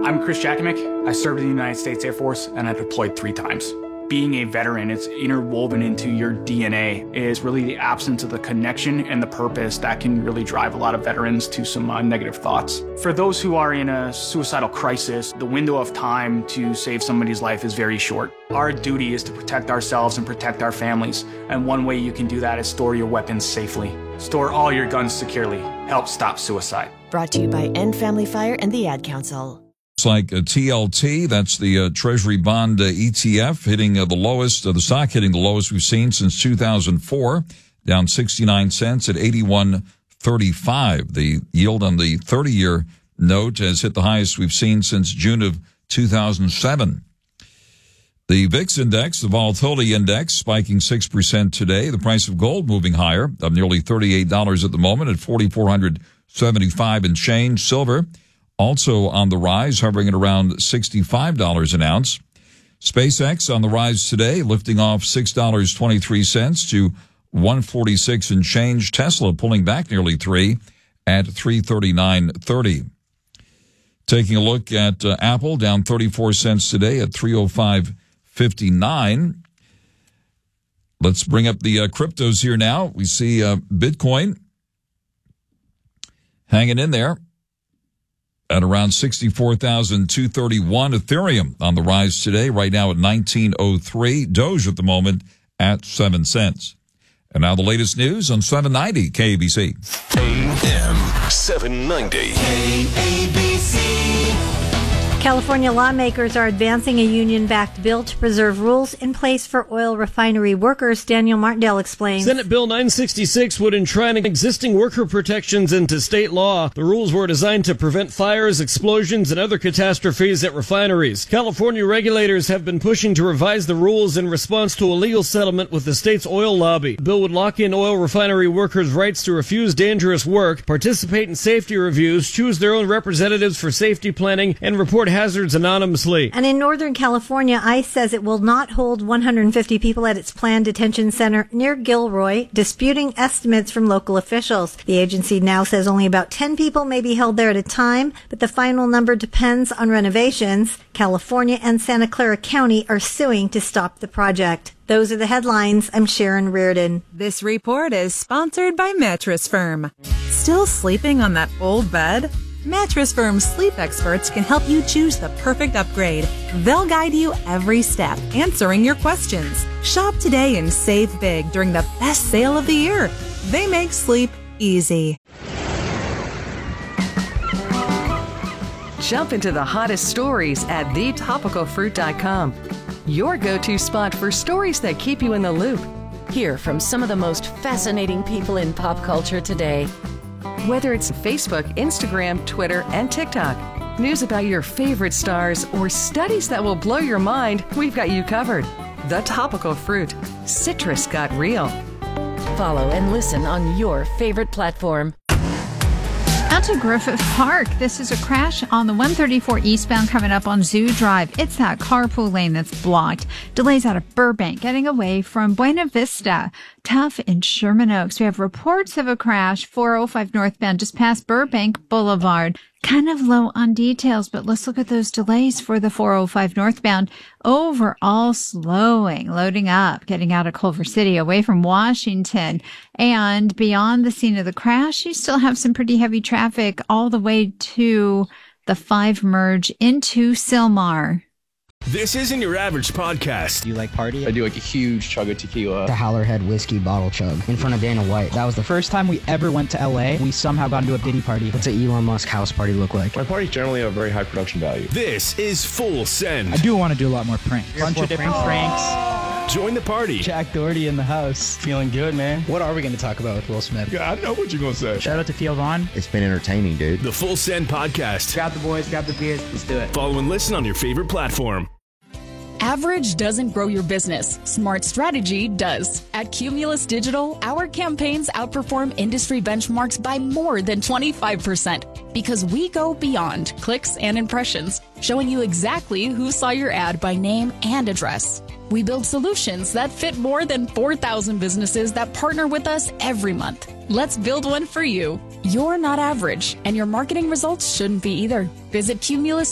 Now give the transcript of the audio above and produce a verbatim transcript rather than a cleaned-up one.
I'm Chris Jakimick. I served in the United States Air Force, and I deployed three times. Being a veteran, it's interwoven into your D N A, is really the absence of the connection and the purpose that can really drive a lot of veterans to some uh, negative thoughts. For those who are in a suicidal crisis, the window of time to save somebody's life is very short. Our duty is to protect ourselves and protect our families, and one way you can do that is store your weapons safely. Store all your guns securely. Help stop suicide. Brought to you by End Family Fire and the Ad Council. It's like a T L T, that's the uh, Treasury Bond uh, E T F, hitting uh, the lowest, uh, the stock hitting the lowest we've seen since two thousand four, down sixty-nine cents at eighty-one thirty-five. The yield on the thirty-year note has hit the highest we've seen since June of two thousand seven. The V I X index, the volatility index, spiking six percent today. The price of gold moving higher, up nearly thirty-eight dollars at the moment at four thousand four hundred seventy-five and change. Silver also on the rise, hovering at around sixty-five dollars an ounce. SpaceX on the rise today, lifting off six dollars and twenty-three cents to one forty-six and change. Tesla pulling back nearly three at three thirty-nine thirty. Taking a look at uh, Apple, down thirty-four cents today at three oh five fifty-nine. Let's bring up the uh, cryptos here now. We see uh, Bitcoin hanging in there at around sixty-four thousand two hundred thirty-one. Ethereum on the rise today, right now at nineteen oh three. Doge at the moment at seven cents. And now the latest news on seven ninety K A B C. A M seven ninety. K A B C. California lawmakers are advancing a union-backed bill to preserve rules in place for oil refinery workers. Daniel Martindale explains. Senate Bill nine sixty-six would enshrine existing worker protections into state law. The rules were designed to prevent fires, explosions, and other catastrophes at refineries. California regulators have been pushing to revise the rules in response to a legal settlement with the state's oil lobby. The bill would lock in oil refinery workers' rights to refuse dangerous work, participate in safety reviews, choose their own representatives for safety planning, and report hazards anonymously. And in Northern California, ICE says it will not hold one hundred fifty people at its planned detention center near Gilroy, disputing estimates from local officials. The agency now says only about ten people may be held there at a time, but the final number depends on renovations. California and Santa Clara County are suing to stop the project. Those are the headlines. I'm Sharon Reardon. This report is sponsored by Mattress Firm. Still sleeping on that old bed? Mattress Firm's sleep experts can help you choose the perfect upgrade. They'll guide you every step, answering your questions. Shop today and save big during the best sale of the year. They make sleep easy. Jump into the hottest stories at the topical fruit dot com. Your go-to spot for stories that keep you in the loop. Hear from some of the most fascinating people in pop culture today. Whether it's Facebook, Instagram, Twitter, and TikTok, news about your favorite stars, or studies that will blow your mind, we've got you covered. The Topical Fruit. Citrus got real. Follow and listen on your favorite platform. Out to Griffith Park. This is a crash on the one thirty-four eastbound coming up on Zoo Drive. It's that carpool lane that's blocked. Delays out of Burbank getting away from Buena Vista. Tough in Sherman Oaks. We have reports of a crash four oh five northbound just past Burbank Boulevard. Kind of low on details, but let's look at those delays for the four oh five northbound. Overall slowing, loading up, getting out of Culver City, away from Washington. And beyond the scene of the crash, you still have some pretty heavy traffic all the way to the five merge into Sylmar. This isn't your average podcast. Do you like party? I do like a huge chug of tequila. The Howlerhead whiskey bottle chug in front of Dana White. That was the first time we ever went to L A. We somehow got into a Diddy party. What's an Elon Musk house party look like? My parties generally have very high production value. This is Full Send. I do want to do a lot more pranks. A bunch of different pranks. Join the party. Jack Doherty in the house. Feeling good, man. What are we going to talk about with Will Smith? Yeah, I know what you're going to say. Shout out to Theo Vaughn. It's been entertaining, dude. The Full Send Podcast. Grab the boys, grab the beers. Let's do it. Follow and listen on your favorite platform. Average doesn't grow your business. Smart strategy does. At Cumulus Digital, our campaigns outperform industry benchmarks by more than twenty-five percent because we go beyond clicks and impressions, showing you exactly who saw your ad by name and address. We build solutions that fit more than four thousand businesses that partner with us every month. Let's build one for you. You're not average, and your marketing results shouldn't be either. Visit Cumulus